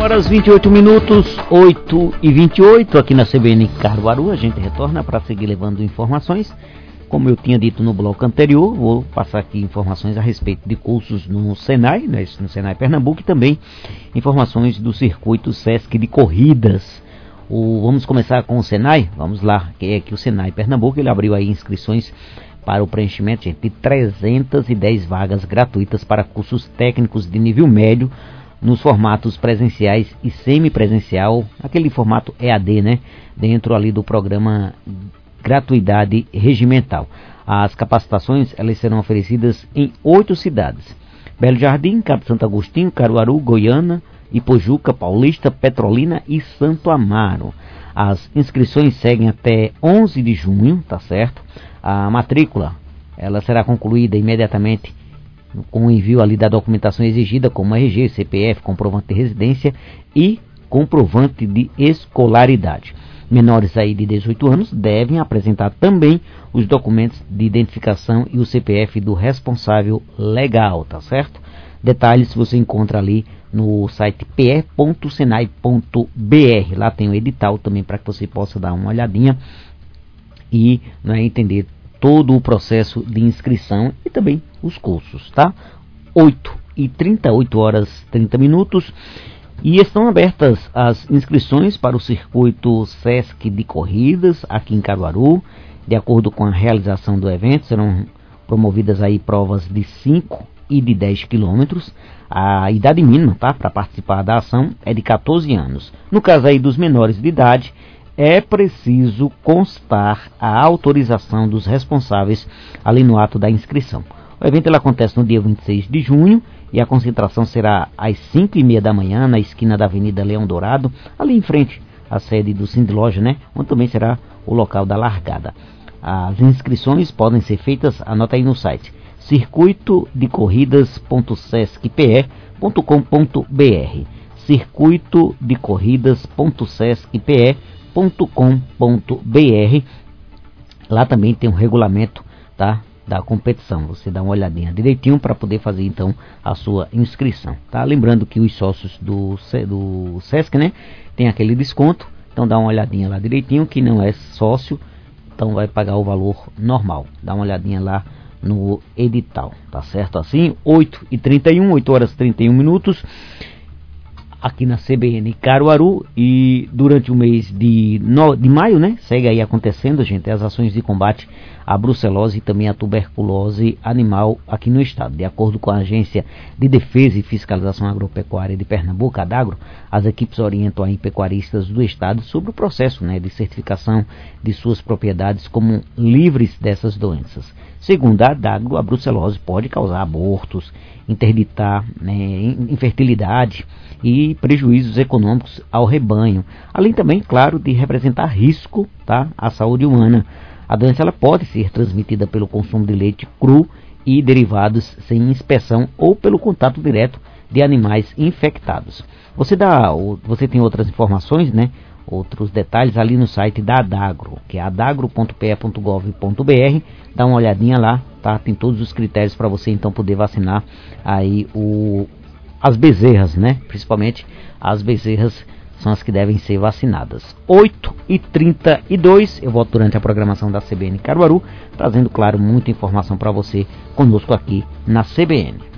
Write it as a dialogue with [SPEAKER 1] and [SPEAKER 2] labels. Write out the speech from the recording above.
[SPEAKER 1] horas 28 minutos, 8h28, aqui na CBN Caruaru. A gente retorna para seguir levando informações. Como eu tinha dito no bloco anterior, vou passar aqui informações a respeito de cursos no Senai, né, no Senai Pernambuco, e também informações do circuito Sesc de corridas. Vamos começar com o Senai? Vamos lá, que é que o Senai Pernambuco ele abriu aí inscrições para o preenchimento, gente, de 310 vagas gratuitas para cursos técnicos de nível médio nos formatos presenciais e semipresencial, aquele formato EAD, né? Dentro ali do programa Gratuidade Regimental. As capacitações elas serão oferecidas em 8 cidades: Belo Jardim, Cabo Santo Agostinho, Caruaru, Goiânia, Ipojuca, Paulista, Petrolina e Santo Amaro. As inscrições seguem até 11 de junho, tá certo? A matrícula ela será concluída imediatamente com o envio ali da documentação exigida, como RG, CPF, comprovante de residência e comprovante de escolaridade. Menores aí de 18 anos devem apresentar também os documentos de identificação e o CPF do responsável legal, tá certo? Detalhes você encontra ali no site pe.senai.br. Lá tem o edital também para que você possa dar uma olhadinha e entender todo o processo de inscrição e também os cursos, tá? 8h30, 8 horas 30 minutos, e estão abertas as inscrições para o circuito Sesc de corridas aqui em Caruaru. De acordo com a realização do evento, serão promovidas aí provas de 5 e de 10 quilômetros. A idade mínima, tá, para participar da ação é de 14 anos. No caso aí dos menores de idade, é preciso constar a autorização dos responsáveis ali no ato da inscrição. O evento ele acontece no dia 26 de junho e a concentração será às 5h30 da manhã na esquina da Avenida Leão Dourado, ali em frente à sede do Sindloja, né, onde também será o local da largada. As inscrições podem ser feitas, anota aí no site, circuitodecorridas.sescpe.com.br, circuitodecorridas.sescpe.com.br. Lá também tem um regulamento, tá, da competição. Você dá uma olhadinha direitinho para poder fazer então a sua inscrição, tá? Lembrando que os sócios do Sesc, né, tem aquele desconto. Então dá uma olhadinha lá direitinho. Que não é sócio, então vai pagar o valor normal. Dá uma olhadinha lá no edital, tá certo? Assim, 8h31, 8 horas 31 minutos. Aqui na CBN Caruaru, e durante o mês de maio, né, segue aí acontecendo, gente, as ações de combate à brucelose e também à tuberculose animal aqui no estado. De acordo com a Agência de Defesa e Fiscalização Agropecuária de Pernambuco, ADAGRO, as equipes orientam aí pecuaristas do estado sobre o processo, né, de certificação de suas propriedades como livres dessas doenças. Segundo a ADAGRO, a brucelose pode causar abortos, interditar, né, infertilidade e prejuízos econômicos ao rebanho, além também, claro, de representar risco, tá, à saúde humana. A doença ela pode ser transmitida pelo consumo de leite cru e derivados sem inspeção ou pelo contato direto de animais infectados. Você tem outras informações, né, outros detalhes ali no site da ADAGRO, que é adagro.pe.gov.br. Dá uma olhadinha lá, tá? Tem todos os critérios para você então poder vacinar aí as bezerras, né? Principalmente as bezerras são as que devem ser vacinadas. 8h32, eu volto durante a programação da CBN Caruaru, trazendo, claro, muita informação para você conosco aqui na CBN.